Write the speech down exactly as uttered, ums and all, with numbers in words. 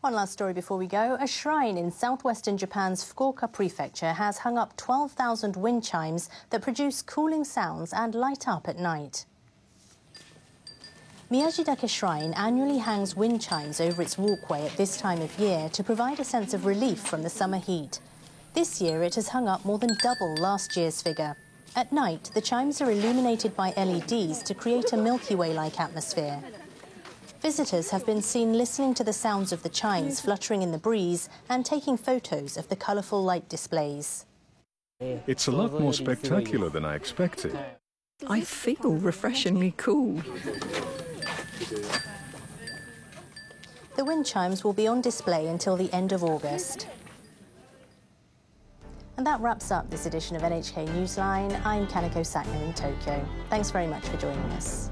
One last story before we go. A shrine in southwestern Japan's Fukuoka prefecture has hung up twelve thousand wind chimes that produce cooling sounds and light up at night. Miyajidake Shrine annually hangs wind chimes over its walkway at this time of year to provide a sense of relief from the summer heat. This year it has hung up more than double last year's figure. At night, the chimes are illuminated by L E Ds to create a Milky Way-like atmosphere. Visitors have been seen listening to the sounds of the chimes fluttering in the breeze and taking photos of the colourful light displays. It's a lot more spectacular than I expected. I feel refreshingly cool. The wind chimes will be on display until the end of August. And that wraps up this edition of N H K Newsline. I'm Kaneko Sakno in Tokyo. Thanks very much for joining us.